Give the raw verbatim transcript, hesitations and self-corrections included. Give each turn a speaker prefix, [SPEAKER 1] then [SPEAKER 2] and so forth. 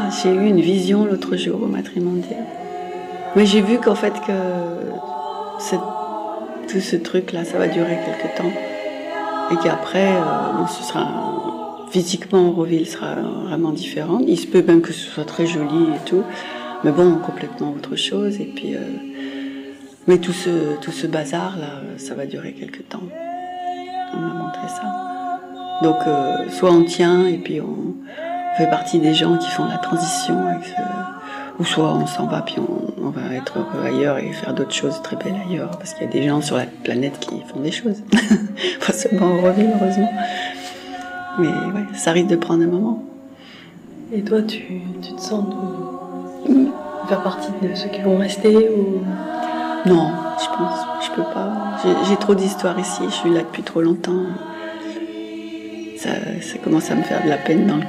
[SPEAKER 1] j'ai eu une vision l'autre jour au matrimonial. Mais j'ai vu qu'en fait, que cette, tout ce truc-là, ça va durer quelque temps. Et qu'après, euh, bon, ce sera, physiquement, Auroville sera vraiment différente. Il se peut même que ce soit très joli et tout. Mais bon, complètement autre chose. Et puis, euh, mais tout ce, tout ce bazar-là, ça va durer quelque temps. On m'a montré ça. Donc, euh, soit on tient et puis on fait partie des gens qui font la transition, avec ce, ou soit on s'en va puis on, on va être heureux ailleurs et faire d'autres choses très belles ailleurs, parce qu'il y a des gens sur la planète qui font des choses. Pas seulement Auroville, heureusement. Mais ouais, ça risque de prendre un moment.
[SPEAKER 2] Et toi, tu, tu te sens de, de faire partie de ceux qui vont rester ou...
[SPEAKER 1] Non, je pense, je peux pas. J'ai, j'ai trop d'histoires ici, je suis là depuis trop longtemps. Ça, ça commence à me faire de la peine dans le